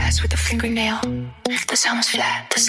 grass with a fingernail. The sound was flat.